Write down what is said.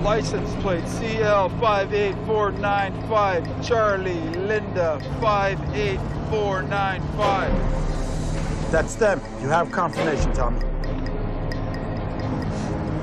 License plate CL58495, Charlie Linda 58495. That's them. You have confirmation, Tommy.